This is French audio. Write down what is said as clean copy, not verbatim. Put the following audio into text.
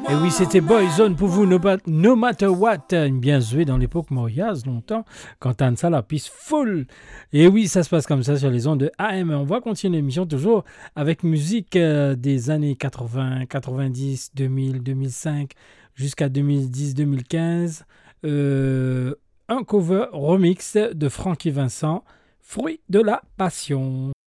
Et oui, c'était Boyzone pour vous, no Matter What. Bien joué dans l'époque Moriaz, longtemps, quand Anne la piste full. Et oui, ça se passe comme ça sur les ondes de AM. On va continuer l'émission toujours avec musique des années 80, 90, 2000, 2005, jusqu'à 2010, 2015. Un cover remix de Francky Vincent, Fruit de la Passion.